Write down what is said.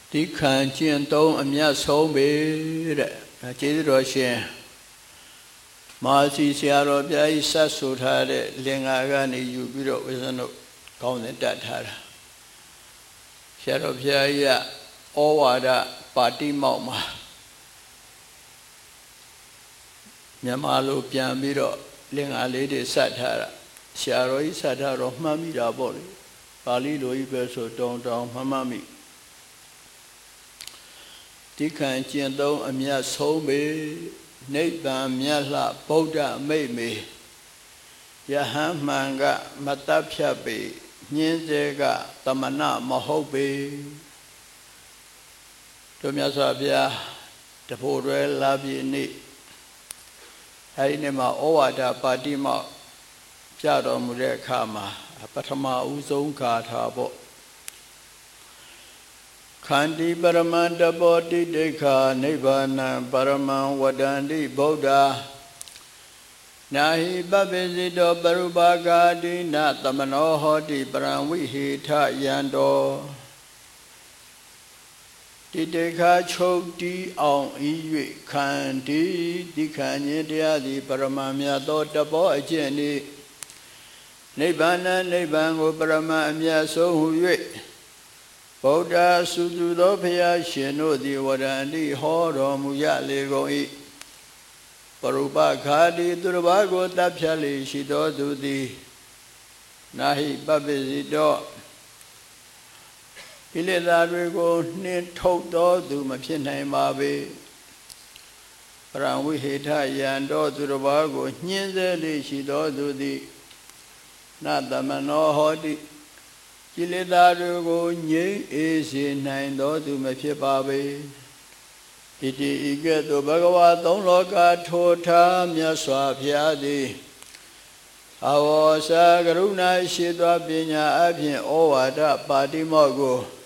ဒီခံကျင့်သုံးအမြတ်ဆုံးပဲတဲ့ဒါကျေးဇူးတော်ရှင်မာစီဆရာတော်ဘုရားကြီးစတ်ဆိုထားတဲ့လင်္ကာကနေယူပြီးတော့ဝိဇ္ဇနုကောင်းတဲ့တတ်ထားတာဆရာတော်ဘုရားကြီးကဩဝါဒပါတိမောက်မှာမြန်မာလိုပြန်ပြီးတော့လင်္ကာလေးတွေစတ်ထားတာဆရာတော်ကြီးစတ်ထားတော့မှတ်မိတာပေါ့လေပါဠိလိုကြီးပဲဆိုတောင်းမှတ်မိဒီခံကျင့်သုံးအမြတ်ဆုံးပေနိဗ္ဗာန်မြတ်လှဗုဒ္ဓမိတ်မေယဟန်မှန်ကမတတ်ဖြတ်ပေညင်းစေကသမဏမဟုတ်ပေတို့မြတ်စွာဘုရားတဖို့တွဲလာပြည့်နေ့အဲဒီနေ့မှာဩဝါဒပါတိမောက်ပြတော်မူတဲ့အခါမှာပထမဦးဆုံးဂါထာပေါ့ခန္တီပရမန္တဘောတိဒိဋ္ဌာနိဗ္ဗာနံပရမံဝဒန္တိဗုဒ္ဓနာဟိပပိစိတောပရုပါဂာတိနသမနောဟောတိပရံဝိဟိထယံတောတိဒိဋ္ဌာချုပ်တီးအောင်ဤ၍ခန္တီဒီခန္ခြင်းတရားသည်ပရမံမြတ်သောတဘောအကျင့်ဤနိဗ္ဗာန်နိဗ္ဗာန်ကိုပရမံအမြတ်ဆုံးဟု၍ဗုဒ္ဓစုသူသောဘုရားရှင်တို့သည်ဝရန္တိဟောတော်မူရလေကုန်၏ပရုပခာတိသူတစ်ပါးကိုတပ်ဖြတ်လေရှိသောသူသည်နာဟိပပိစိတောကိလေသာတွေကိုနှင်ထုတ်သောသူမဖြစ်နိုင်ပါပေပရံဝိဟိထယံတောသူတစ်ပါးကိုညှင်းဆဲလေရှိသောသူသည်နသမနောဟောတိကိလေသာတွေကိုငြိမ်းအေးစေနိုင်သောသူမဖြစ်ပါပေဣတိဤကဲ့သို့ဘဂဝါသုံးလောကထိုထားမြတ်စွာဘုရားသည်အဝေါစာကရုဏာရှိသောပညာအဖြင့်ဩဝါဒပါတိမောက်ကို